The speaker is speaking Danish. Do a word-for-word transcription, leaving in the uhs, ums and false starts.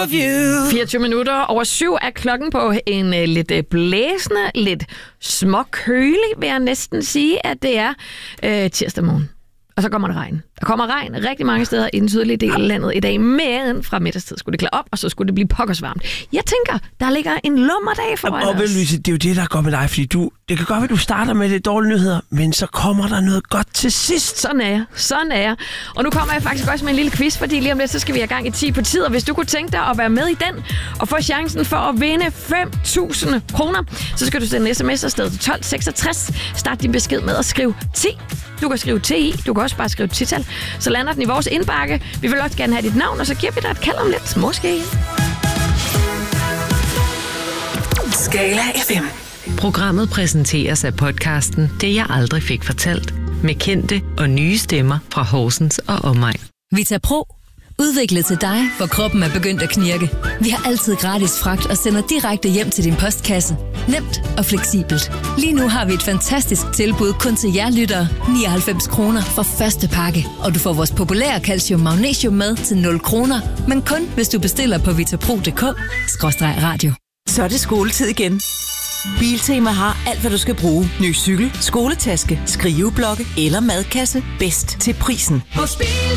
love you. fireogtyve minutter over syv er klokken på en uh, lidt uh, blæsende, lidt småkølig, vil jeg næsten sige, at det er uh, tirsdag morgen. Og så kommer der regn. Der kommer regn rigtig mange steder i den sydlige del af landet i dag, men fra middagstid skulle det klare op, og så skulle det blive pokkersvarmt. Jeg tænker, der ligger en lummerdag foran og, os. Og Louise, det er jo det, der går med dig, fordi du, det kan godt være, at du starter med det dårlige nyheder, men så kommer der noget godt til sidst. Sådan er jeg. Sådan er jeg. Og nu kommer jeg faktisk også med en lille quiz, fordi lige om lidt, så skal vi have gang i ti på tid. Og hvis du kunne tænke dig at være med i den, og få chancen for at vinde fem tusind kroner, så skal du sende en sms afsted til tolv seksogtres. Start din besked med at skrive ti. Du kan skrive T I, du kan også bare skrive tital. Så lander den i vores indbakke. Vi vil også gerne have dit navn, og så giver vi dig et kald om lidt. Måske. Skala F M. Programmet præsenteres af podcasten Det jeg aldrig fik fortalt. Med kendte og nye stemmer fra Horsens og omegn. VitaPro. Udviklet til dig, for kroppen er begyndt at knirke. Vi har altid gratis fragt og sender direkte hjem til din postkasse. Nemt og fleksibelt. Lige nu har vi et fantastisk tilbud kun til jer lyttere. nioghalvfems kroner for første pakke. Og du får vores populære calcium magnesium med til nul kroner. Men kun hvis du bestiller på vitapro punktum d k skråstreg radio. Så er det skoletid igen. Biltema har alt, hvad du skal bruge. Ny cykel, skoletaske, skriveblokke eller madkasse. Bedst til prisen.